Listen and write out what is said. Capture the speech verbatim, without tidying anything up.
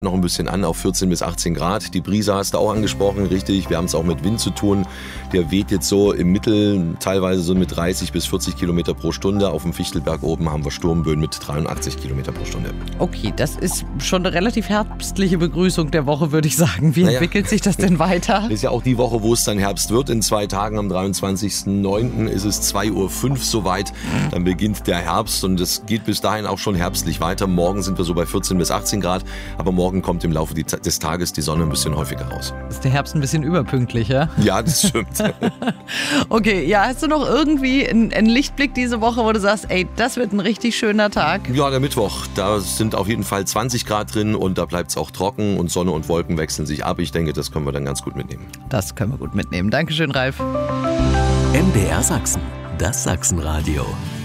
noch ein bisschen an auf vierzehn bis achtzehn Grad. Die Brise hast du auch angesprochen, richtig. Wir haben es auch mit Wind zu tun. Der weht jetzt so im Mittel teilweise so mit dreißig bis vierzig Kilometer pro Stunde. Auf dem Fichtelberg oben haben wir Sturmböen mit dreiundachtzig Kilometer pro Stunde. Okay, das ist schon eine relativ herbstliche Begrüßung der Woche, würde ich sagen. Wie naja. entwickelt sich das denn weiter? Das ist ja auch die Woche, wo es dann Herbst wird. In zwei Tagen am dreiundzwanzigsten neunten ist es zwei Uhr fünf soweit. Dann beginnt der Herbst und es geht bis dahin auch schon herbstlich weiter. Morgen sind wir so bei vierzehn bis achtzehn Grad, aber morgen kommt im Laufe des Tages die Sonne ein bisschen häufiger raus. Ist der Herbst ein bisschen überpünktlich, ja? Ja, das stimmt. Okay, ja, hast du noch irgendwie einen, einen Lichtblick diese Woche, wo du sagst, ey, das wird ein richtig schöner Tag? Ja, der Mittwoch, da sind auf jeden Fall zwanzig Grad drin und da bleibt es auch trocken und Sonne und Wolken wechseln sich ab. Ich denke, das können wir dann ganz gut mitnehmen. Das können wir gut mitnehmen. Dankeschön, Ralf. M D R Sachsen, das Sachsenradio.